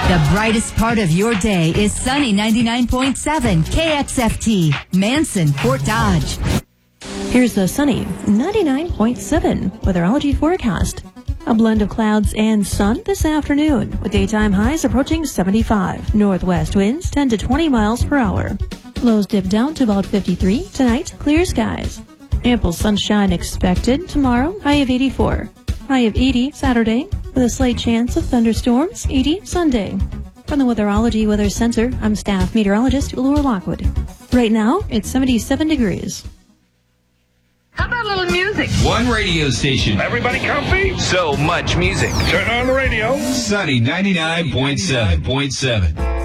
The brightest part of your day is sunny 99.7 KXFT, Manson, Fort Dodge. Here's the sunny 99.7 weatherology forecast. A blend of clouds and sun this afternoon, with daytime highs approaching 75. Northwest winds 10 to 20 miles per hour. Lows dip down to about 53. Tonight, clear skies. Ample sunshine expected tomorrow, high of 84. High of 80 Saturday, with a slight chance of thunderstorms, 80 Sunday. From the Weatherology Weather Center, I'm staff meteorologist Laura Lockwood. Right now, it's 77 degrees. How about a little music? One radio station. Everybody comfy? So much music. Turn on the radio. Sunny 99.7.